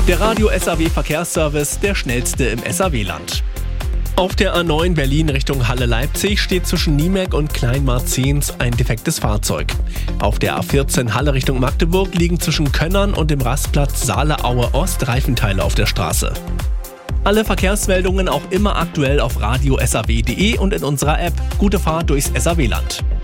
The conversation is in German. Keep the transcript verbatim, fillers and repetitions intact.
Der Radio S A W Verkehrsservice, der schnellste im S A W-Land. Auf der A neun Berlin Richtung Halle-Leipzig steht zwischen Niemerk und Kleinmarzens ein defektes Fahrzeug. Auf der A vierzehn Halle Richtung Magdeburg liegen zwischen Könnern und dem Rastplatz Saale-Aue Ost Reifenteile auf der Straße. Alle Verkehrsmeldungen auch immer aktuell auf radio s a w punkt d e und in unserer App. Gute Fahrt durchs S A W-Land.